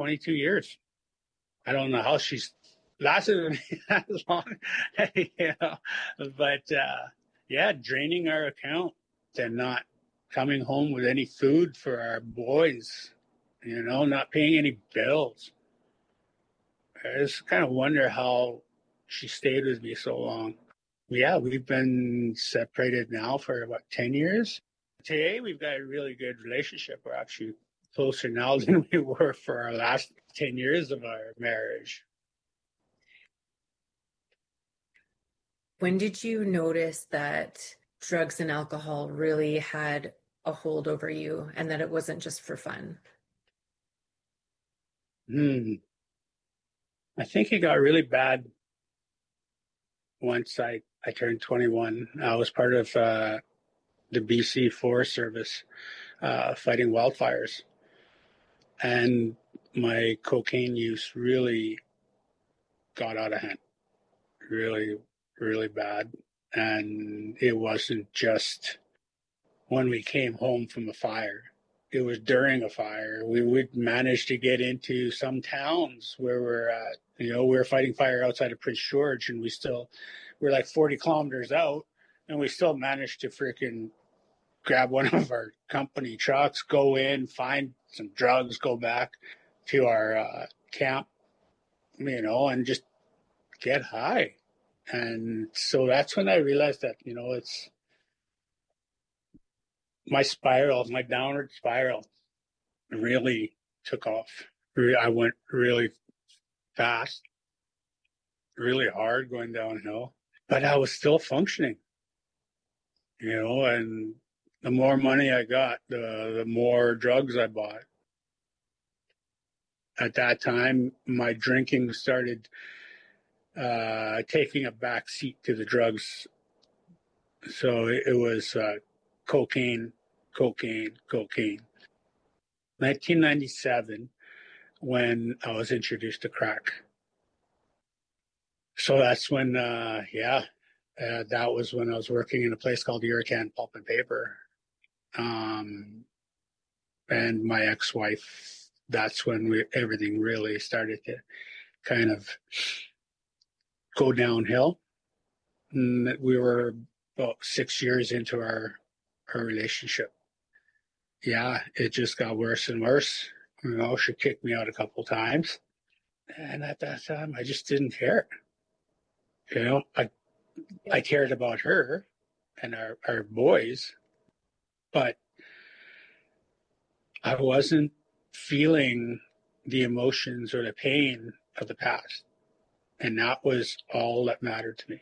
22 years. I don't know how she's lasted with me that long, you know, but yeah, draining our account and not coming home with any food for our boys, you know, not paying any bills. I just kind of wonder how she stayed with me so long. Yeah, we've been separated now for about 10 years. Today, we've got a really good relationship. We're actually closer now than we were for our last 10 years of our marriage. When did you notice that drugs and alcohol really had a hold over you and that it wasn't just for fun? I think it got really bad once I turned 21. I was part of the BC Forest Service fighting wildfires. And my cocaine use really got out of hand, really, really bad. And it wasn't just when we came home from a fire. It was during a fire. We would manage to get into some towns where we're at. You know, we were fighting fire outside of Prince George, and we're like 40 kilometers out, and we still managed to freaking grab one of our company trucks, go in, find some drugs, go back to our camp, you know, and just get high. And so that's when I realized that, you know, it's my downward spiral really took off. I went really fast, really hard going downhill, but I was still functioning, you know, and the more money I got, the more drugs I bought. At that time, my drinking started taking a back seat to the drugs. So it was cocaine, cocaine, cocaine. 1997, when I was introduced to crack. So that's when, that was when I was working in a place called Urican Pulp and Paper. And my ex-wife, that's when everything really started to kind of go downhill. And we were about 6 years into our relationship. Yeah, it just got worse and worse. You know, she kicked me out a couple times. And at that time, I just didn't care. You know, I cared about her and our boys, but I wasn't feeling the emotions or the pain of the past. And that was all that mattered to me.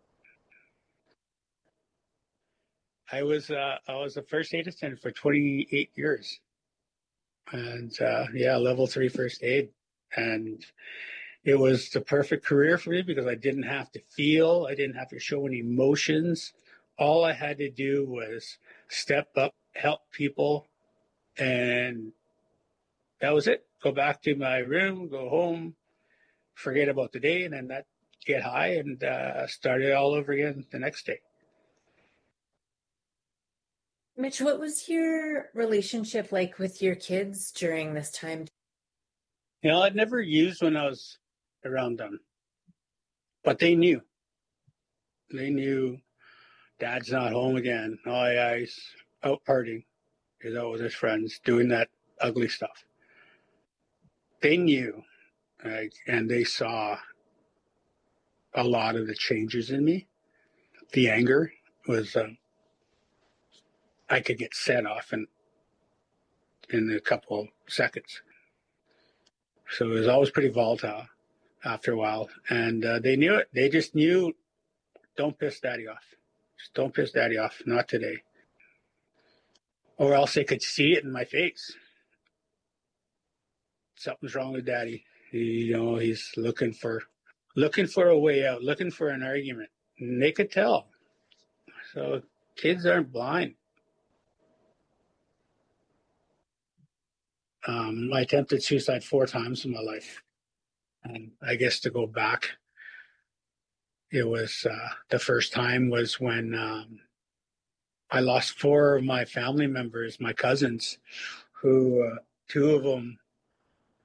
I was a first aid attendant for 28 years, and level 3 first aid, and it was the perfect career for me because I didn't have to feel, I didn't have to show any emotions. All I had to do was step up, help people, and that was it. Go back to my room, go home, forget about the day, and then get high and start it all over again the next day. Mitch, what was your relationship like with your kids during this time? You know, I'd never used when I was around them, but they knew. They knew Dad's not home again. Oh, yeah, he's out partying. He's out with his friends doing that ugly stuff. They knew, right? And they saw a lot of the changes in me. The anger was, I could get set off in a couple of seconds. So it was always pretty volatile after a while. And they knew it. They just knew, don't piss Daddy off. Just don't piss Daddy off. Not today. Or else they could see it in my face. Something's wrong with Daddy. He's looking for a way out, looking for an argument. And they could tell. So kids aren't blind. I attempted suicide 4 times in my life. And I guess to go back, it was the first time was when I lost 4 of my family members, my cousins, who 2 of them